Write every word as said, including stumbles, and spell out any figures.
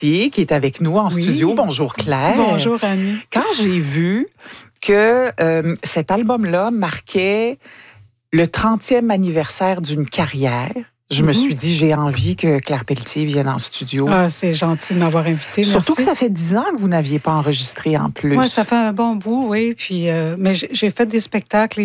Pelletier qui est avec nous en Oui. studio. Bonjour Claire. Bonjour Annie. Quand j'ai vu que euh, cet album-là marquait le trentième anniversaire d'une carrière, je mm-hmm. me suis dit, j'ai envie que Claire Pelletier vienne en studio. Ah, c'est gentil de m'avoir invitée. Surtout merci. que ça fait dix ans que vous n'aviez pas enregistré en plus. Oui, ça fait un bon bout, oui. Puis, euh, mais j'ai fait des spectacles